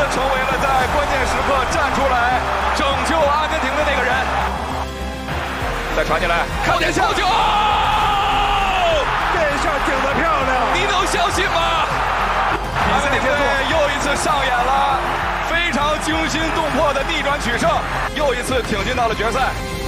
成为了在关键时刻站出来拯救阿根廷的那个人。再传进来，靠前球！ 这下顶得漂亮， 你能相信吗？阿根廷队又一次上演了非常惊心动魄的逆转取胜，又一次挺进到了决赛。